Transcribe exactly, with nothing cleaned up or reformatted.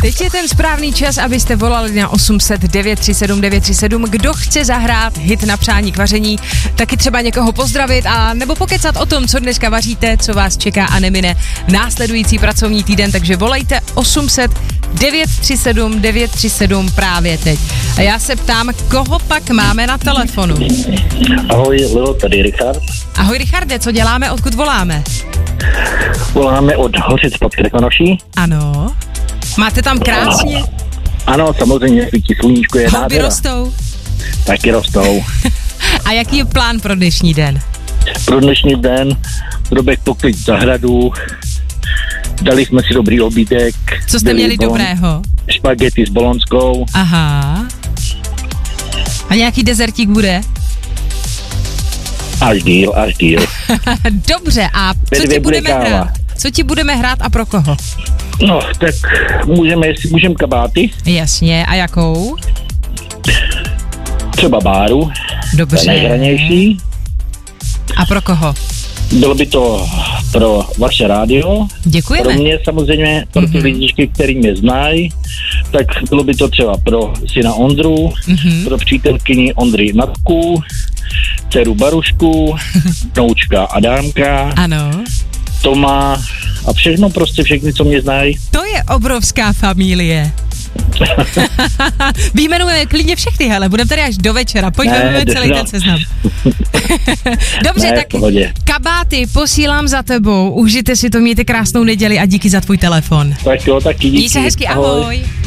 Teď je ten správný čas, abyste volali na osm set devět tři sedm devět tři sedm. Kdo chce zahrát hit na přání k vaření, taky třeba někoho pozdravit a nebo pokecat o tom, co dneska vaříte, co vás čeká a nemine následující pracovní týden, takže volejte osm set devět tři sedm devět tři sedm právě teď. A já se ptám, koho pak máme na telefonu? Ahoj, Lilo, tady Richard. Ahoj Richarde, co děláme, odkud voláme? Voláme od Hořic pod Krkonoší. Ano. Máte tam krásně? Ano, samozřejmě, svítí sluníčko, je Houby nádhera. rostou? Taky rostou. A jaký je plán pro dnešní den? Pro dnešní den Robek poklid zahradu, dali jsme si dobrý obídek. Co jste měli bon, dobrého? Špagety s bolonskou. Aha. A nějaký dezertík bude? Až díl, až díl. Dobře, a co ti budeme hrát? Co ti budeme hrát a pro koho? No, tak můžeme, jestli můžeme kabáty. Jasně, a jakou? Třeba Báru. Dobře. To je nejhranější. A pro koho? Bylo by to pro vaše rádio. Děkujeme. Pro mě samozřejmě, pro ty mm-hmm. lidičky, který mě znají, tak bylo by to třeba pro syna Ondru, mm-hmm. pro přítelkyni Ondry Natku, dceru Barušku, vnoučka Adámka, ano. Toma a všechno, prostě všechny, co mě znají. To je obrovská familie. Vyjmenujeme klidně všechny, hele, budeme tady až do večera, pojďme celý no. ten seznam. Dobře, ne, tak pohodě. Kabáty posílám za tebou, užijte si to, mějte krásnou neděli a díky za tvůj telefon. Tak jo, taky díky. Měj se hezky, ahoj. ahoj.